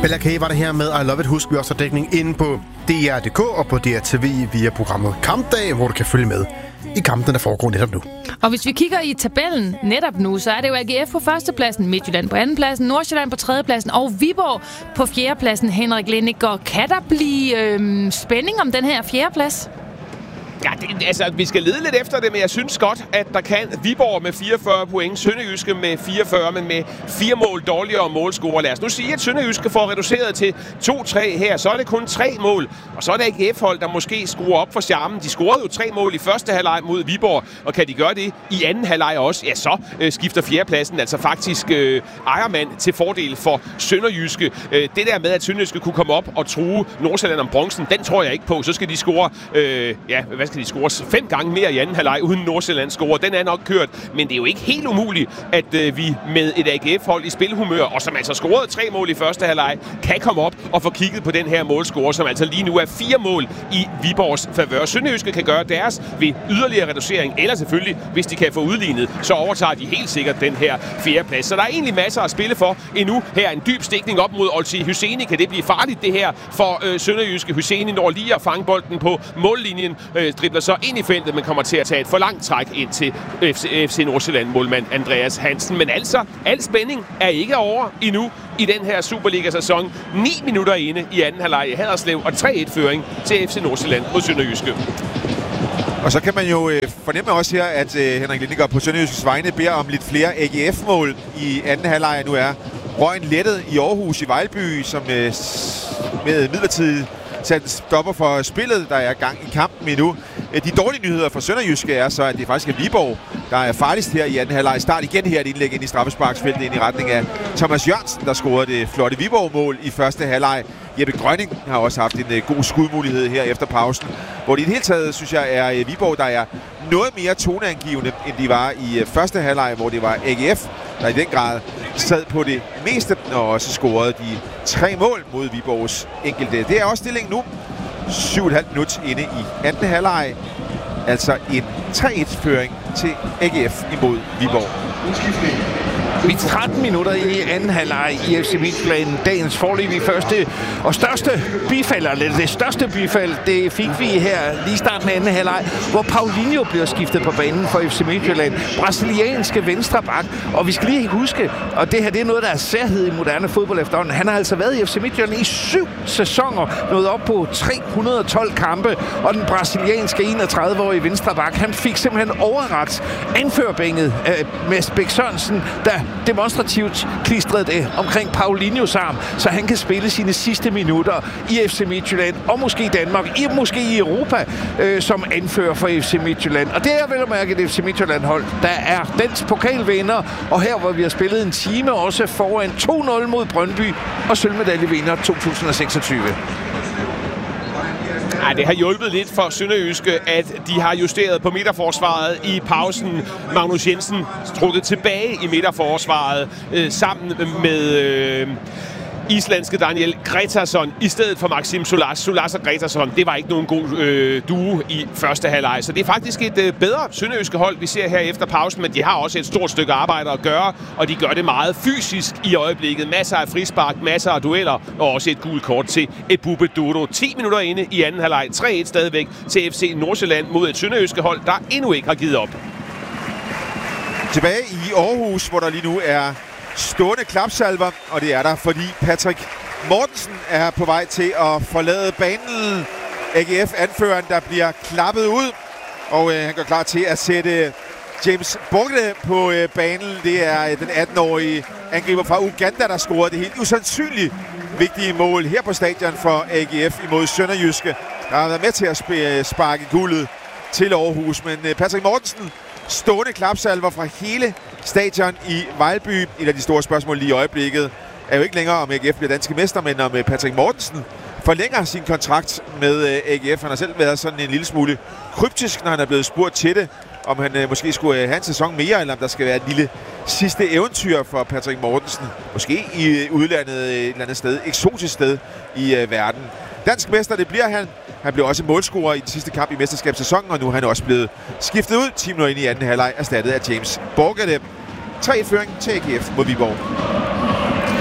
Bella K var det her med I Love It. Husk, vi også har dækning inde på DR.dk og på DRTV via programmet Kampdag, hvor du kan følge med i kampen, der foregår netop nu. Og hvis vi kigger i tabellen netop nu, så er det jo AGF på førstepladsen, Midtjylland på andenpladsen, Nordsjælland på tredjepladsen og Viborg på fjerdepladsen. Henrik Lindinger, kan der blive spænding om den her fjerdeplads? Ja, vi skal lede lidt efter det, men jeg synes godt, at der kan Viborg med 44 point, Sønderjyske med 44, men med 4 mål dårligere målscorer. Lad os nu sige, at Sønderjyske får reduceret til 2-3 her, så er det kun 3 mål. Og så er det AGF-hold, der måske skruer op for charmen. De scorede jo 3 mål i første halvleg mod Viborg, og kan de gøre det i anden halvleg også, ja, så skifter fjerdepladsen altså faktisk ejermand til fordel for Sønderjyske. Det der med, at Sønderjyske kunne komme op og true Nordsjælland om bronzen, den tror jeg ikke på. Så skal de score, skal de score 5 gange mere i anden halvleg, uden Nordsjælland scorer. Den er nok kørt, men det er jo ikke helt umuligt, at vi med et AGF-hold i spilhumør, og som altså scorede 3 mål i første halvleg, kan komme op og få kigget på den her målscore, som altså lige nu er 4 mål i Viborgs favør. Sønderjyske kan gøre deres ved yderligere reducering, eller selvfølgelig, hvis de kan få udlignet, så overtager de helt sikkert den her fjerdeplads. Så der er egentlig masser at spille for endnu. Her en dyb stikning op mod Olsi Hüseyin. Kan det blive farligt, det her for Sønderjyske? Hüseyin når lige at fange bolden på mållinjen, dribler så ind i feltet, men kommer til at tage et for langt træk ind til FC Nordsjælland-målmand Andreas Hansen. Men altså, al spænding er ikke over endnu i den her Superliga-sæson. 9 minutter inde i anden halvleg i Haderslev, og 3-1-føring til FC Nordsjælland mod Sønderjyske. Og så kan man jo fornemme også her, at Henrik Lindinger på Sønderjyskes vegne beder om lidt flere AGF-mål i anden halvleg. Nu er røgen lettet i Aarhus i Vejlby, som med midlertidigt sat stopper for spillet, der er gang i kampen endnu. De dårlige nyheder for Sønderjyske er så, at det faktisk er Viborg, der er farligst her i anden halvleg. Start igen her et indlæg ind i straffesparksfeltet ind i retning af Thomas Jørgensen, der scorede det flotte Viborg-mål i første halvleg. Jeppe Grønning har også haft en god skudmulighed her efter pausen, hvor det i det hele taget, synes jeg, er Viborg, der er noget mere toneangivende, end de var i første halvleg, hvor det var AGF, der i den grad sad på det meste, og også scorede de 3 mål mod Viborgs enkelte. Det er også stillingen nu. 7,5 minut inde i anden halvleg. Altså en 3-1-føring til AGF imod Viborg. Vi er 13 minutter i anden halvleg i FC Midtjylland. Dagens foreløbige første og største bifald, eller det største bifald, det fik vi her lige i starten af anden halvleg, hvor Paulinho bliver skiftet på banen for FC Midtjylland. Brasilianske venstre bak. Og vi skal lige huske, og det her det er noget, der er særhed i moderne fodbold efterhånden. Han har altså været i FC Midtjylland i 7 sæsoner, nået op på 312 kampe, og den brasilianske 31-årige venstre bak, han fik simpelthen overret anførbænget med Bæk Sørensen, der demonstrativt klistrede det omkring Paulinhos arm, så han kan spille sine sidste minutter i FC Midtjylland, og måske i Danmark, måske i Europa, som anfører for FC Midtjylland. Og det er vel at mærke et FC Midtjylland-hold, der er dansk pokalvinder, og her hvor vi har spillet en time også foran 2-0 mod Brøndby, og sølvmedaljevinder 2026. Ja, det har hjulpet lidt for Sønderjyske, at de har justeret på midterforsvaret i pausen. Magnus Jensen trukket tilbage i midterforsvaret sammen med islandske Daniel Gretarsson i stedet for Maxim Solas. Solas og Gretarsson, det var ikke nogen god duo i første halvleg. Så det er faktisk et bedre sønderjyske hold, vi ser her efter pausen, men de har også et stort stykke arbejde at gøre, og de gør det meget fysisk i øjeblikket. Masser af frispark, masser af dueller, og også et gult kort til Ebube Dodo. 10 minutter inde i anden halvleg. 3-1 stadigvæk til FC Nordsjælland mod et sønderjyske hold, der endnu ikke har givet op. Tilbage i Aarhus, hvor der lige nu er stående klapsalver, og det er der, fordi Patrick Mortensen er på vej til at forlade banen. AGF-anføreren, der bliver klappet ud, og han går klar til at sætte James Borgede på banen. Det er den 18-årige angriber fra Uganda, der scorede det helt usandsynligt vigtige mål her på stadion for AGF imod Sønderjyske, der har været med til at sparke guldet til Aarhus. Men Patrick Mortensen, stående klapsalver fra hele stadion i Vejlby. Et af de store spørgsmål lige i øjeblikket er jo ikke længere, om AGF bliver danske mester, men om Patrick Mortensen forlænger sin kontrakt med AGF. Han har selv været sådan en lille smule kryptisk, når han er blevet spurgt til det, om han måske skulle have en sæson mere, eller om der skal være et lille sidste eventyr for Patrick Mortensen. Måske i udlandet et eller andet sted, eksotisk sted i verden. Dansk mester, det bliver han. Han blev også målscorer i den sidste kamp i mesterskabssæsonen, og nu er han også blevet skiftet ud 10 minutter ind i anden halvleg, erstattet af James Borgede. 3-1-føring til AGF mod Viborg.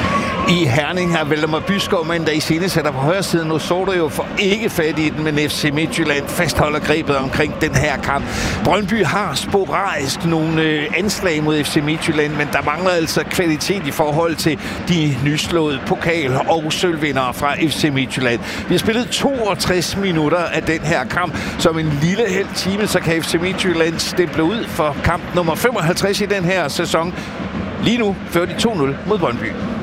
I Herning har Valdemar Byskov mand, der i scene sætter på højre side. Nu så du jo for ikke fat i den, men FC Midtjylland fastholder grebet omkring den her kamp. Brøndby har sporadisk nogle anslag mod FC Midtjylland, men der mangler altså kvalitet i forhold til de nyslåede pokal- og sølvvindere fra FC Midtjylland. Vi har spillet 62 minutter af den her kamp. Som en lille halv time, så kan FC Midtjylland stemple ud for kamp nummer 55 i den her sæson. Lige nu fører de 2-0 mod Brøndby.